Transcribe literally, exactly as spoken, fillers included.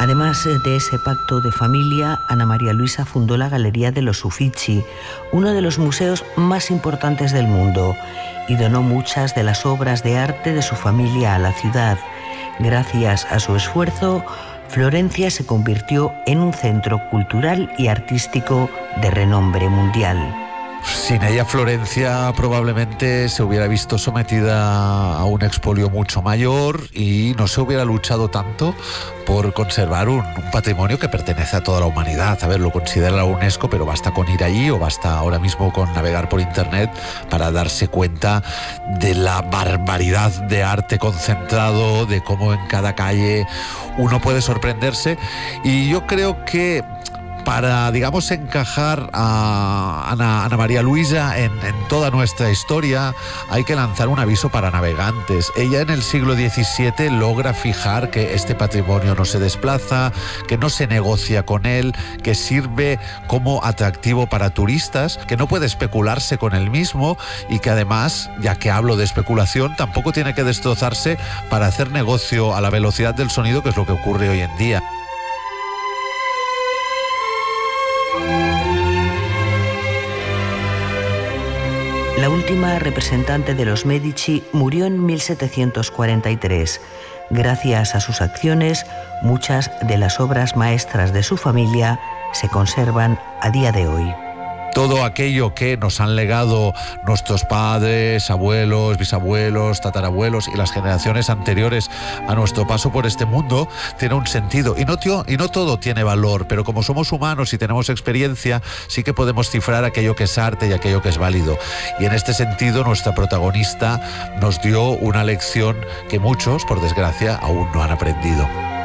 Además de ese pacto de familia, Ana María Luisa fundó la Galería de los Uffizi, uno de los museos más importantes del mundo, y donó muchas de las obras de arte de su familia a la ciudad. Gracias a su esfuerzo, Florencia se convirtió en un centro cultural y artístico de renombre mundial. Sin ella, Florencia probablemente se hubiera visto sometida a un expolio mucho mayor y no se hubiera luchado tanto por conservar un, un patrimonio que pertenece a toda la humanidad. A ver, lo considera la UNESCO, pero basta con ir allí o basta ahora mismo con navegar por internet para darse cuenta de la barbaridad de arte concentrado, de cómo en cada calle uno puede sorprenderse. Y yo creo que para, digamos, encajar a Ana, Ana María Luisa en, en toda nuestra historia, hay que lanzar un aviso para navegantes. Ella en el siglo diecisiete logra fijar que este patrimonio no se desplaza, que no se negocia con él, que sirve como atractivo para turistas, que no puede especularse con él mismo y que además, ya que hablo de especulación, tampoco tiene que destrozarse para hacer negocio a la velocidad del sonido, que es lo que ocurre hoy en día. La última representante de los Medici murió en mil setecientos cuarenta y tres. Gracias a sus acciones, muchas de las obras maestras de su familia se conservan a día de hoy. Todo aquello que nos han legado nuestros padres, abuelos, bisabuelos, tatarabuelos y las generaciones anteriores a nuestro paso por este mundo tiene un sentido. Y no, tío, y no todo tiene valor, pero como somos humanos y tenemos experiencia, sí que podemos cifrar aquello que es arte y aquello que es válido. Y en este sentido, nuestra protagonista nos dio una lección que muchos, por desgracia, aún no han aprendido.